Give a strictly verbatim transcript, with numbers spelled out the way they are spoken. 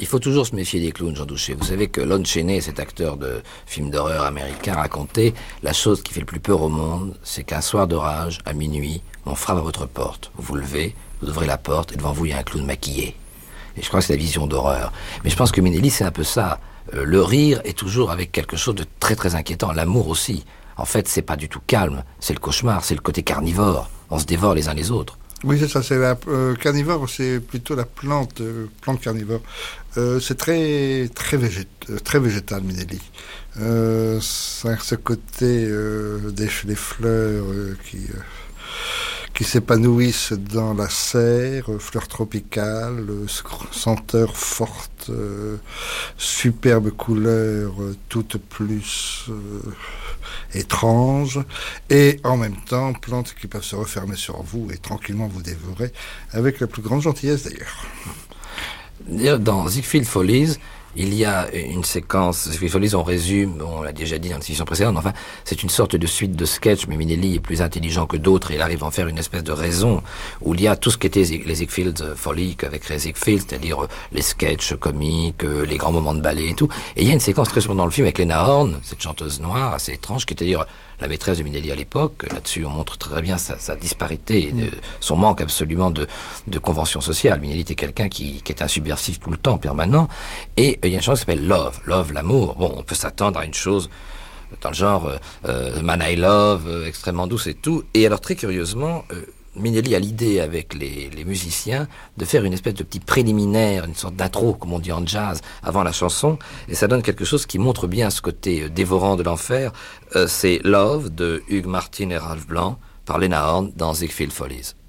Il faut toujours se méfier des clowns, Jean Douché. Vous savez que Lon Chaney, cet acteur de film d'horreur américain, racontait la chose qui fait le plus peur au monde, c'est qu'un soir d'orage, à minuit, on frappe à votre porte. Vous vous levez, vous ouvrez la porte, et devant vous, il y a un clown maquillé. Et je crois que c'est la vision d'horreur. Mais je pense que Minelli, c'est un peu ça. Euh, le rire est toujours avec quelque chose de très très inquiétant. L'amour aussi. En fait, c'est pas du tout calme. C'est le cauchemar, c'est le côté carnivore. On se dévore les uns les autres. Oui, c'est ça. C'est la euh, carnivore, c'est plutôt la plante, euh, plante carnivore. Euh, c'est très très végét, très végétal, Minelli. Euh, ça a ce côté euh, des les fleurs euh, qui euh, qui s'épanouissent dans la serre, euh, fleurs tropicales, euh, senteurs fortes, euh, superbes couleurs, euh, toutes plus euh, étranges, et en même temps plantes qui peuvent se refermer sur vous et tranquillement vous dévorer, avec la plus grande gentillesse d'ailleurs. Dans Ziegfeld Follies, il y a une séquence, Ziegfeld Follies, on résume, on l'a déjà dit dans l'émission précédente, enfin, c'est une sorte de suite de sketch, mais Minelli est plus intelligent que d'autres, et il arrive à en faire une espèce de raison, où il y a tout ce qu'étaient les Ziegfeld Follies avec les Ziegfeld, c'est-à-dire les sketchs comiques, les grands moments de ballet et tout. Et il y a une séquence très souvent dans le film avec Lena Horne, cette chanteuse noire assez étrange, qui est d'ailleurs la maîtresse de Minelli à l'époque. Là-dessus, on montre très bien sa, sa disparité, de, son manque absolument de, de convention sociale. Minelli était quelqu'un qui, qui est un subversif tout le temps, permanent. Et il y a une chanson qui s'appelle Love, Love, l'amour. Bon, on peut s'attendre à une chose dans le genre euh, Man I Love, euh, extrêmement douce et tout. Et alors, très curieusement, euh, Minelli a l'idée avec les, les musiciens de faire une espèce de petit préliminaire, une sorte d'intro, comme on dit en jazz, avant la chanson, et ça donne quelque chose qui montre bien ce côté euh, dévorant de l'enfer. Euh, c'est Love de Hugues Martin et Ralph Blanc par Lena Horne dans Ziegfeld Follies.